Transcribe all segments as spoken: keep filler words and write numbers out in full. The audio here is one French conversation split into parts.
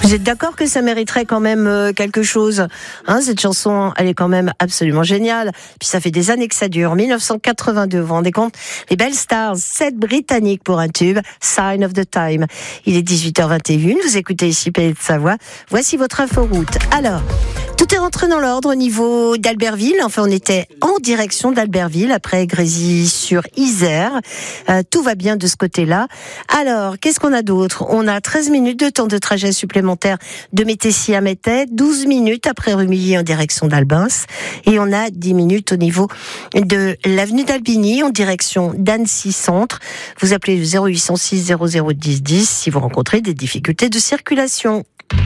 Vous êtes d'accord que ça mériterait quand même euh, quelque chose, hein, cette chanson, elle est quand même absolument géniale. Puis ça fait des années que ça dure. dix-neuf cent quatre-vingt-deux, vous vous rendez compte? Les Belles Stars, sept britanniques pour un tube, Sign of the Time. Il est dix-huit heures vingt et une, vous écoutez ici Pays de Savoie. Voici votre inforoute. Alors, tout est rentré dans l'ordre au niveau d'Albertville. Enfin, on était en direction d'Albertville après Grésy-sur-Isère. Euh, tout va bien de ce côté-là. Alors, qu'est-ce qu'on a d'autre? On a treize minutes de temps de trajet supplémentaire de Métessy à Métais, douze minutes après Rumilly en direction d'Albins, et on a dix minutes au niveau de l'avenue d'Albigny en direction d'Annecy Centre. Vous appelez le zéro huit cent six zéro zéro dix dix si vous rencontrez des difficultés de circulation.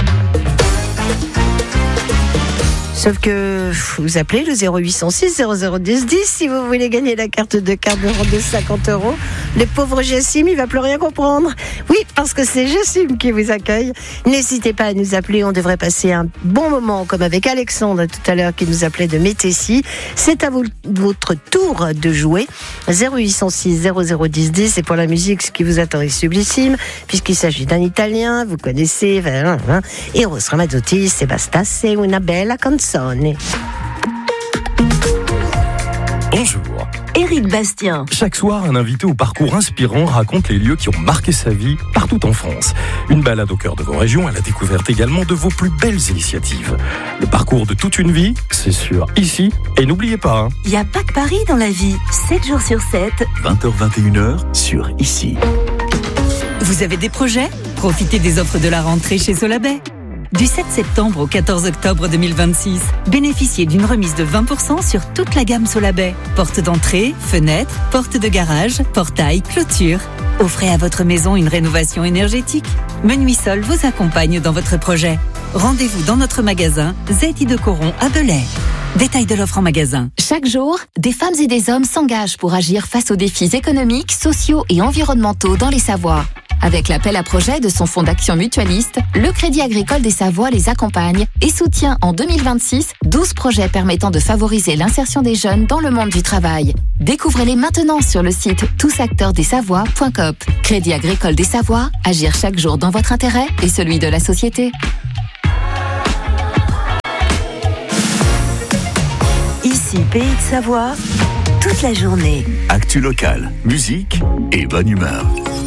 Sauf que vous appelez le zéro huit cent six zéro zéro dix dix si vous voulez gagner la carte de carburant de cinquante euros. Le pauvre Jassim, il va plus rien comprendre. Oui, parce que c'est Jassim qui vous accueille. N'hésitez pas à nous appeler, on devrait passer un bon moment, comme avec Alexandre tout à l'heure qui nous appelait de Métessy. C'est à vous, votre tour de jouer. zéro huit cent six zéro zéro dix dix, et pour la musique, ce qui vous attend est sublissime, puisqu'il s'agit d'un Italien, vous connaissez, Eros Ramazzotti, c'est basta, c'est una bella canzone. Bonjour. Éric Bastien. Chaque soir, un invité au parcours inspirant raconte les lieux qui ont marqué sa vie partout en France. Une balade au cœur de vos régions à la découverte également de vos plus belles initiatives. Le parcours de toute une vie, c'est sûr, ici. Et n'oubliez pas, hein, Il n'y a pas que Paris dans la vie. sept jours sur sept. vingt heures vingt et une heures sur Ici. Vous avez des projets? Profitez des offres de la rentrée chez Solabay. Du sept septembre au quatorze octobre deux mille vingt-six, bénéficiez d'une remise de vingt pour cent sur toute la gamme Solabay. Porte d'entrée, fenêtres, porte de garage, portail, clôture. Offrez à votre maison une rénovation énergétique. Menuisol vous accompagne dans votre projet. Rendez-vous dans notre magasin Zeti de Coron à Belay. Détail de l'offre en magasin. Chaque jour, des femmes et des hommes s'engagent pour agir face aux défis économiques, sociaux et environnementaux dans les Savoies. Avec l'appel à projet de son fonds d'action mutualiste, le Crédit Agricole des Savoies les accompagne et soutient en deux mille vingt-six douze projets permettant de favoriser l'insertion des jeunes dans le monde du travail. Découvrez-les maintenant sur le site tous acteurs des savoies point coop. Crédit Agricole des Savoies, agir chaque jour dans votre intérêt et celui de la société. Ici, Pays de Savoie, toute la journée. Actu locale, musique et bonne humeur.